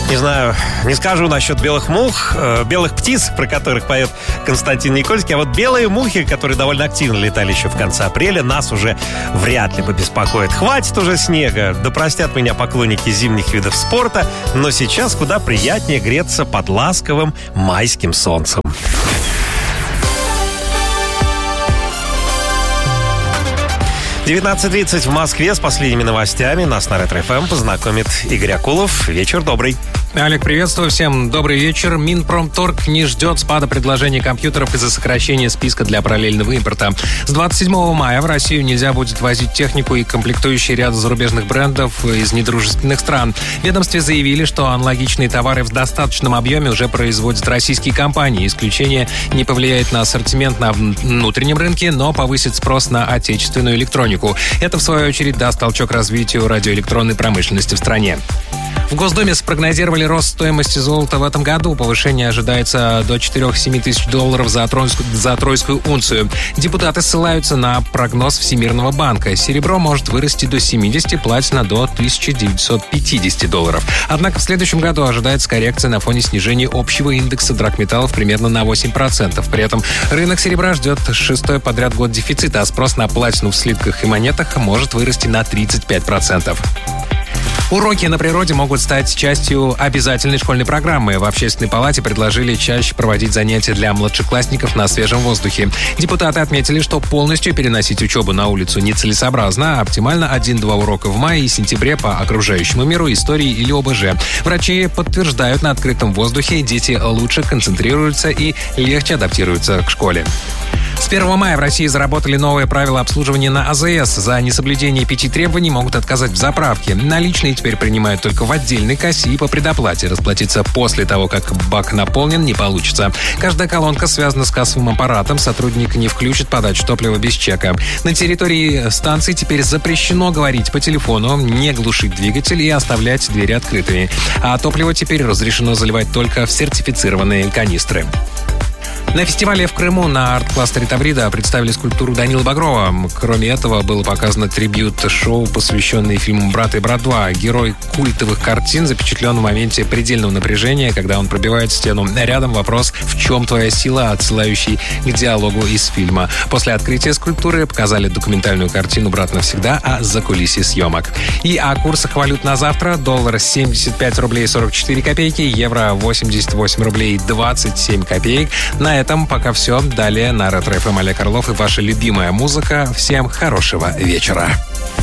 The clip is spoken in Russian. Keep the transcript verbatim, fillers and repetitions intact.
Не знаю, не скажу насчет белых мух, э, белых птиц, про которых поет Константин Никольский, а вот белые мухи, которые довольно активно летали еще в конце апреля, нас уже вряд ли побеспокоит. Хватит уже снега, да простят меня поклонники зимних видов спорта, но сейчас куда приятнее греться под ласковым майским солнцем. девятнадцать тридцать в Москве. С последними новостями нас на Ретро-эф эм познакомит Игорь Акулов. Вечер добрый. Олег, приветствую всем. Добрый вечер. Минпромторг не ждет спада предложений компьютеров из-за сокращения списка для параллельного импорта. С двадцать седьмого мая в Россию нельзя будет возить технику и комплектующие ряда зарубежных брендов из недружественных стран. В ведомстве заявили, что аналогичные товары в достаточном объеме уже производят российские компании. Исключение не повлияет на ассортимент на внутреннем рынке, но повысит спрос на отечественную электронику. Это, в свою очередь, даст толчок развитию радиоэлектронной промышленности в стране. В Госдуме спрогнозировали рост стоимости золота в этом году. Повышение ожидается до четыре-семь тысяч долларов за тройскую, за тройскую унцию. Депутаты ссылаются на прогноз Всемирного банка. Серебро может вырасти до семидесяти, платина до тысяча девятьсот пятидесяти долларов. Однако в следующем году ожидается коррекция на фоне снижения общего индекса драгметаллов примерно на восемь процентов. При этом рынок серебра ждет шестой подряд год дефицита, а спрос на платину в слитках и монетах может вырасти на тридцать пять процентов. Уроки на природе могут стать частью обязательной школьной программы. В Общественной палате предложили чаще проводить занятия для младшеклассников на свежем воздухе. Депутаты отметили, что полностью переносить учебу на улицу нецелесообразно, а оптимально один-два урока в мае и сентябре по окружающему миру, истории или о бэ жэ. Врачи подтверждают, на открытом воздухе дети лучше концентрируются и легче адаптируются к школе. С первого мая в России заработали новые правила обслуживания на а зэ эс. За несоблюдение пяти требований могут отказать в заправке. Наличные теперь принимают только в отдельной кассе и по предоплате. Расплатиться после того, как бак наполнен, не получится. Каждая колонка связана с кассовым аппаратом. Сотрудник не включит подачу топлива без чека. На территории станции теперь запрещено говорить по телефону, не глушить двигатель и оставлять двери открытыми. А топливо теперь разрешено заливать только в сертифицированные канистры. На фестивале в Крыму на арт-кластере Таврида представили скульптуру Данила Багрова. Кроме этого, было показано трибьют-шоу, посвященное фильму «Брат и брат два». Герой культовых картин запечатлен в моменте предельного напряжения, когда он пробивает стену. Рядом вопрос «В чем твоя сила?», отсылающий к диалогу из фильма. После открытия скульптуры показали документальную картину «Брат навсегда» о закулисье съемок. И о курсах валют на завтра. Доллар семьдесят пять рублей сорок четыре копейки, евро восемьдесят восемь рублей двадцать семь копеек. На этом пока все. Далее на Ретро-эф эм Олег Орлов и ваша любимая музыка. Всем хорошего вечера.